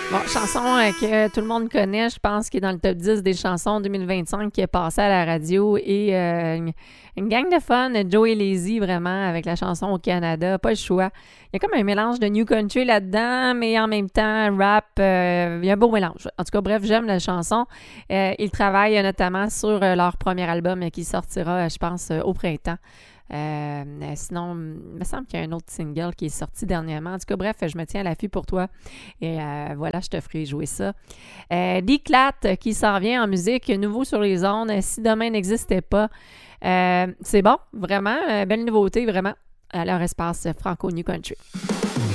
Bon, chanson que tout le monde connaît, je pense, qui est dans le top 10 des chansons 2025 qui est passée à la radio et une gang de fun, Joey Lazy vraiment avec la chanson au Canada, pas le choix. Il y a comme un mélange de New Country là-dedans, mais en même temps rap, il y a un beau mélange. En tout cas, bref, j'aime la chanson. Ils travaillent notamment sur leur premier album qui sortira, je pense, au printemps. Sinon, il me semble qu'il y a un autre single qui est sorti dernièrement. En tout cas, bref, je me tiens à l'affût pour toi. Et voilà, je te ferai jouer ça. L'Éclat qui s'en vient en musique, nouveau sur les ondes. Si demain n'existait pas, c'est bon, vraiment, belle nouveauté, vraiment, à leur espace Franco New Country.